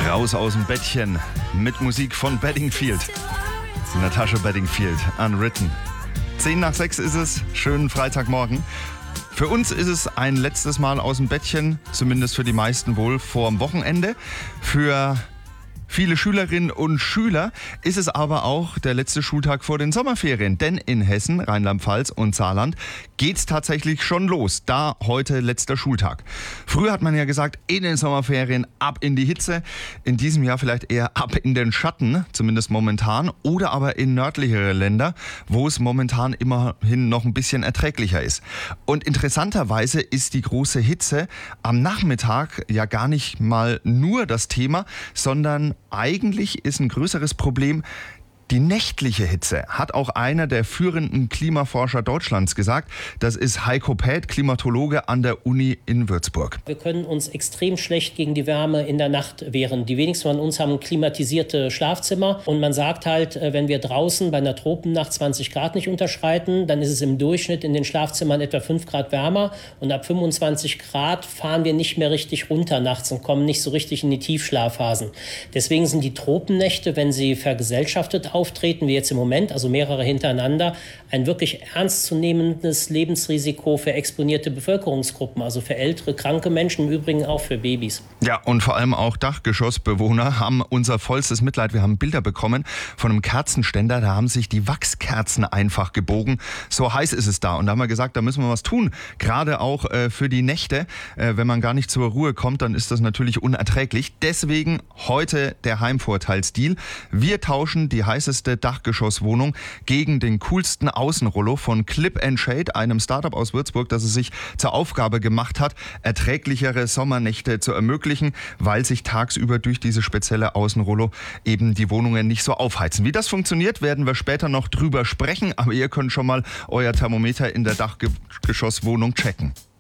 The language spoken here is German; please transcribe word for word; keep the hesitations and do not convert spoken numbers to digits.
Raus aus dem Bettchen mit Musik von Bedingfield. Natasha Bedingfield, Unwritten. Zehn nach sechs ist es, schönen Freitagmorgen. Für uns ist es ein letztes Mal aus dem Bettchen, zumindest für die meisten wohl, vorm Wochenende. Für viele Schülerinnen und Schüler ist es aber auch der letzte Schultag vor den Sommerferien. Denn in Hessen, Rheinland-Pfalz und Saarland geht's tatsächlich schon los. Da heute letzter Schultag. Früher hat man ja gesagt, in den Sommerferien ab in die Hitze. In diesem Jahr vielleicht eher ab in den Schatten, zumindest momentan. Oder aber in nördlichere Länder, wo es momentan immerhin noch ein bisschen erträglicher ist. Und interessanterweise ist die große Hitze am Nachmittag ja gar nicht mal nur das Thema, sondern eigentlich ist ein größeres Problem die nächtliche Hitze, hat auch einer der führenden Klimaforscher Deutschlands gesagt. Das ist Heiko Päth, Klimatologe an der Uni in Würzburg. Wir können uns extrem schlecht gegen die Wärme in der Nacht wehren. Die wenigsten von uns haben klimatisierte Schlafzimmer. Und man sagt halt, wenn wir draußen bei einer Tropennacht zwanzig Grad nicht unterschreiten, dann ist es im Durchschnitt in den Schlafzimmern etwa fünf Grad wärmer. Und ab fünfundzwanzig Grad fahren wir nicht mehr richtig runter nachts und kommen nicht so richtig in die Tiefschlafphasen. Deswegen sind die Tropennächte, wenn sie vergesellschaftet auftreten, wie jetzt im Moment, also mehrere hintereinander, ein wirklich ernstzunehmendes Lebensrisiko für exponierte Bevölkerungsgruppen, also für ältere, kranke Menschen, im Übrigen auch für Babys. Ja, und vor allem auch Dachgeschossbewohner haben unser vollstes Mitleid. Wir haben Bilder bekommen von einem Kerzenständer, da haben sich die Wachskerzen einfach gebogen. So heiß ist es da. Und da haben wir gesagt, da müssen wir was tun. Gerade auch äh, für die Nächte. Äh, wenn man gar nicht zur Ruhe kommt, dann ist das natürlich unerträglich. Deswegen heute der Heimvorteilsdeal. Wir tauschen die heißeste Dachgeschosswohnung gegen den coolsten Außenrollo von Clip and Shade, einem Startup aus Würzburg, das es sich zur Aufgabe gemacht hat, erträglichere Sommernächte zu ermöglichen, weil sich tagsüber durch diese spezielle Außenrollo eben die Wohnungen nicht so aufheizen. Wie das funktioniert, werden wir später noch drüber sprechen, aber ihr könnt schon mal euer Thermometer in der Dachgeschosswohnung checken.